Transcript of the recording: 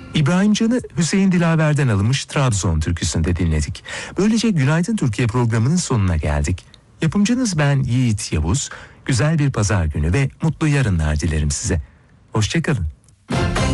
İbrahim Can'ı Hüseyin Dilaver'den alınmış Trabzon türküsünde dinledik. Böylece Günaydın Türkiye programının sonuna geldik. Yapımcınız ben Yiğit Yavuz. Güzel bir pazar günü ve mutlu yarınlar dilerim size. Hoşçakalın.